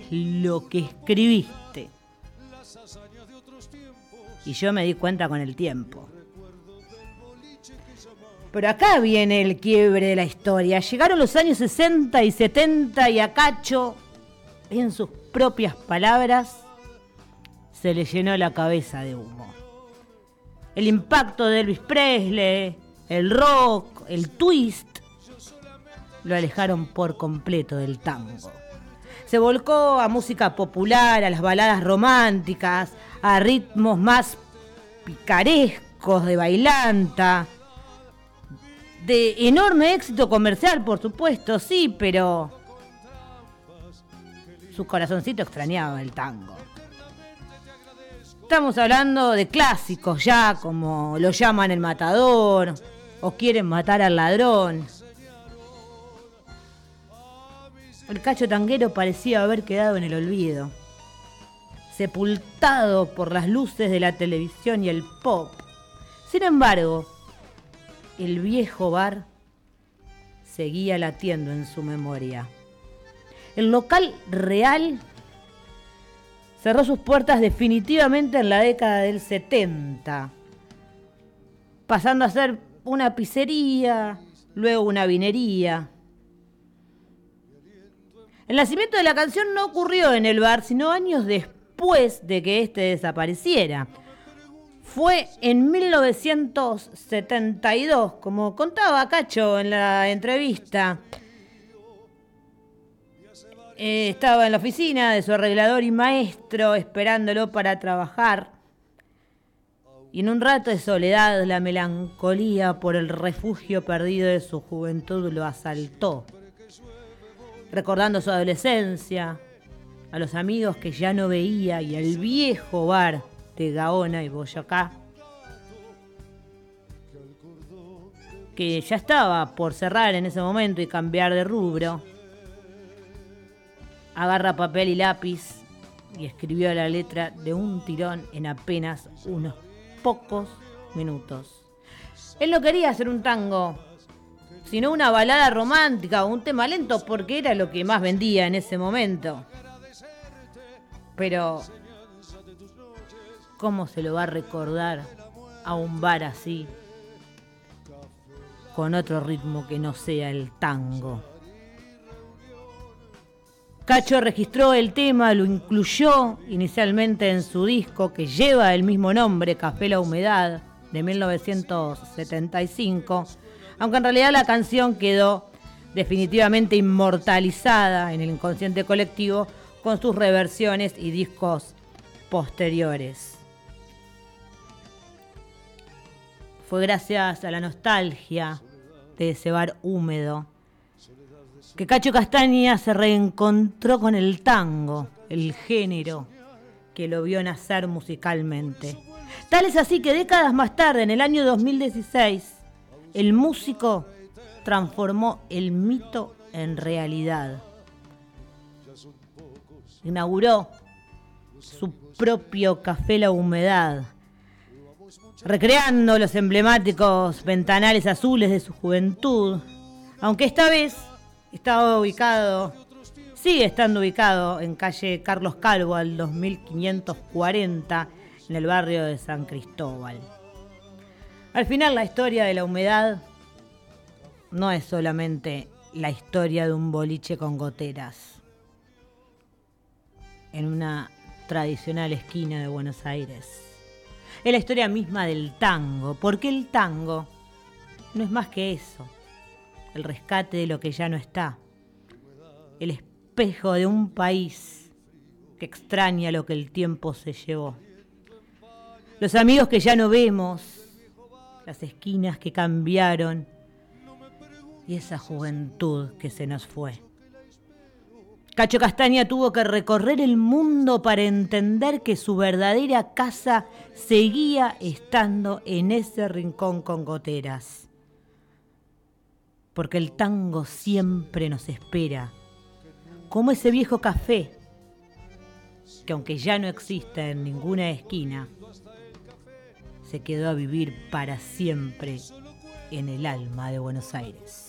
lo que escribiste. Y yo me di cuenta con el tiempo. Pero acá viene el quiebre de la historia. Llegaron los años 60 y 70 y a Cacho, en sus propias palabras, se le llenó la cabeza de humo. El impacto de Elvis Presley, el rock, el twist, lo alejaron por completo del tango. Se volcó a música popular, a las baladas románticas, a ritmos más picarescos de bailanta, de enorme éxito comercial, por supuesto, sí, pero su corazoncito extrañaba el tango. Estamos hablando de clásicos ya, como Lo llaman el matador o Quieren matar al ladrón. El Cacho tanguero parecía haber quedado en el olvido, sepultado por las luces de la televisión y el pop. Sin embargo, el viejo bar seguía latiendo en su memoria. El local real cerró sus puertas definitivamente en la década del 70, pasando a ser una pizzería, luego una vinería. El nacimiento de la canción no ocurrió en el bar, sino años después de que este desapareciera. Fue en 1972, como contaba Cacho en la entrevista. Estaba en la oficina de su arreglador y maestro, esperándolo para trabajar. Y en un rato de soledad, la melancolía por el refugio perdido de su juventud lo asaltó. Recordando su adolescencia, a los amigos que ya no veía y al viejo bar de Gaona y Boyacá, que ya estaba por cerrar en ese momento y cambiar de rubro, agarra papel y lápiz y escribió la letra de un tirón en apenas unos pocos minutos. Él no quería hacer un tango, sino una balada romántica o un tema lento, porque era lo que más vendía en ese momento. Pero ¿cómo se lo va a recordar a un bar así, con otro ritmo que no sea el tango? Cacho registró el tema, lo incluyó inicialmente en su disco que lleva el mismo nombre, Café La Humedad, de 1975, aunque en realidad la canción quedó definitivamente inmortalizada en el inconsciente colectivo con sus reversiones y discos posteriores. Fue gracias a la nostalgia de ese bar húmedo que Cacho Castaña se reencontró con el tango, el género que lo vio nacer musicalmente. Tal es así que décadas más tarde, en el año 2016, el músico transformó el mito en realidad. Inauguró su propio Café La Humedad, recreando los emblemáticos ventanales azules de su juventud, aunque esta vez sigue estando ubicado en calle Carlos Calvo al 2540 en el barrio de San Cristóbal. Al final, la historia de La Humedad no es solamente la historia de un boliche con goteras en una tradicional esquina de Buenos Aires. Es la historia misma del tango, porque el tango no es más que eso, el rescate de lo que ya no está, el espejo de un país que extraña lo que el tiempo se llevó. Los amigos que ya no vemos, las esquinas que cambiaron y esa juventud que se nos fue. Cacho Castaña tuvo que recorrer el mundo para entender que su verdadera casa seguía estando en ese rincón con goteras. Porque el tango siempre nos espera, como ese viejo café que aunque ya no exista en ninguna esquina, se quedó a vivir para siempre en el alma de Buenos Aires.